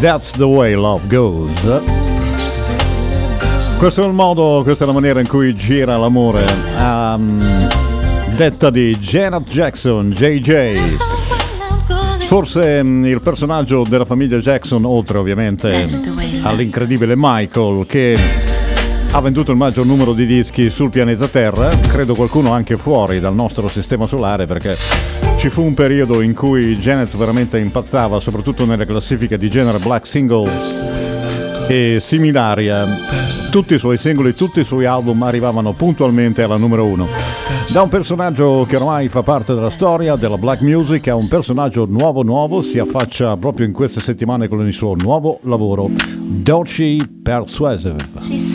That's the way love goes. Questo è il modo, questa è la maniera in cui gira l'amore. Detta di Janet Jackson, JJ. Forse il personaggio della famiglia Jackson, oltre ovviamente all'incredibile Michael, che ha venduto il maggior numero di dischi sul pianeta Terra, credo qualcuno anche fuori dal nostro sistema solare, perché ci fu un periodo in cui Janet veramente impazzava, soprattutto nelle classifiche di genere Black Singles e similari. Tutti i suoi singoli, tutti i suoi album arrivavano puntualmente alla numero 1. Da un personaggio che ormai fa parte della storia della black music a un personaggio nuovo, si affaccia proprio in queste settimane con il suo nuovo lavoro, Doechii Persuasive.